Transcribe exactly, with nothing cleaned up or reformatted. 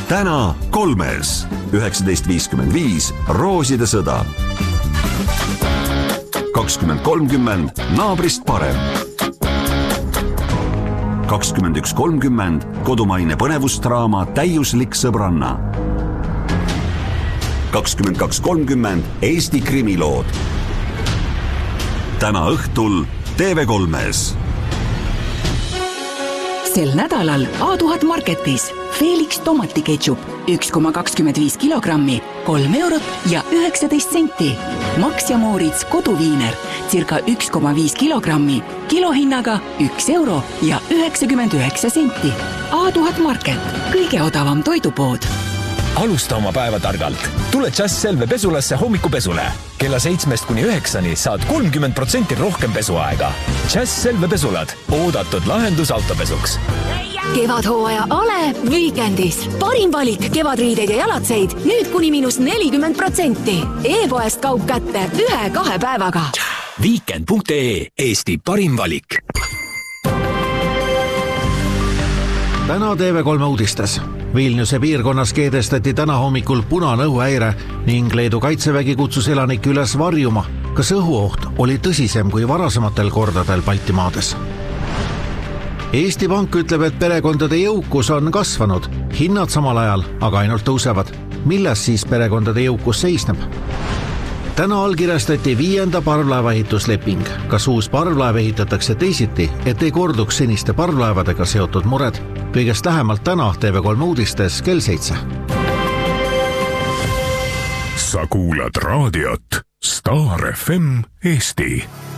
täna kolmes üheksateist viiskümmend viis Rooside sõda. kakskümmend kolmkümmend Naabrist parem. kakskümmend üks kolmkümmend kodumaine põnevusdraama Täiuslik sõbranna. kakskümmend kaks kolmkümmend Eesti krimilood. Täna õhtul T V kolmes. Sel nädalal A tuhat Marketis Felix tomatiketšup üks koma kakskümmend viis kilogrammi, kolm eurot ja üheksateist senti. Max ja Moritz koduviiner circa üks koma viis kilogrammi, kilohinnaga üks euro ja üheksakümmend üheksa senti. A tuhat Market, kõige odavam toidupood. Alusta oma päeva targalt. Tule Just Selve pesulasse hommikupesule. Kella seitsmest kuni üheksani saad kolmkümmend protsenti rohkem pesuaega. Just Selve pesulad. Oodatud lahendus autopesuks. Kevadhooaja ale Weekendis. Parim valik kevadriideid ja jalatseid. Nüüd kuni miinus nelikümmend protsenti. E-poest kaup kätte ühe-kahe päevaga. Weekend punkt ee. Eesti parim valik. Täna T V kolme uudistes. Vilniuse piirkonnas keedestati täna hommikul punane õhuhäire ning Leedu kaitsevägi kutsus elanikke üles varjuma. Kas õhuoht oli tõsisem kui varasematel kordadel Baltimaades? Eesti Pank ütleb, et perekondade jõukus on kasvanud, hinnad samal ajal aga ainult tõusevad. Milles siis perekondade jõukus seisneb? Täna allkirjastati viienda parvlaevaehitusleping. Kas uus parvlaev ehitatakse teisiti, et ei korduks seniste parvlaevadega seotud mured? Kõigest lähemalt täna T V kolme uudistes kell seitse. Sa kuulad raadiot Star F M Eesti.